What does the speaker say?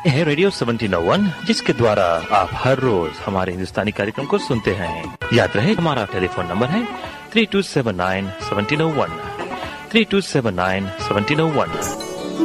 है रेडियो 1701, जिसके द्वारा आप हर रोज हमारे हिंदुस्तानी कार्यक्रम को सुनते हैं। याद रहे हमारा टेलीफोन नंबर है 3279-1701, 3279-1701।